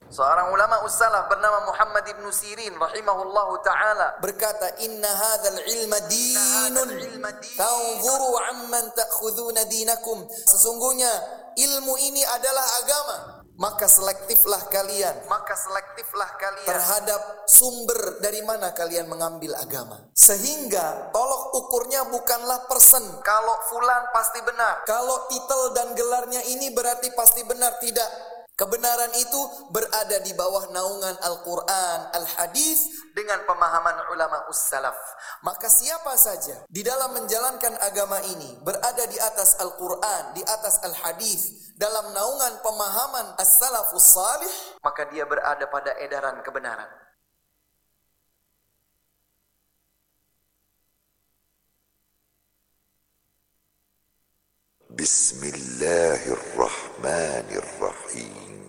Seorang ulama ussalaf bernama Muhammad ibn Sirin rahimahullahu ta'ala berkata, inna hadzal ilma dinun tanzuru amman ta'khuduna dinakum. Sesungguhnya ilmu ini adalah agama, maka selektiflah kalian terhadap sumber dari mana kalian mengambil agama. Sehingga tolok ukurnya bukanlah persen, kalau fulan pasti benar, kalau titel dan gelarnya ini berarti pasti benar. Tidak. Kebenaran itu berada di bawah naungan Al-Quran, Al-Hadis dengan pemahaman ulama ussalaf. Maka siapa saja di dalam menjalankan agama ini berada di atas Al-Quran, di atas Al-Hadis, dalam naungan pemahaman as-salafus salih, maka dia berada pada edaran kebenaran. Bismillahirrahmanirrahim.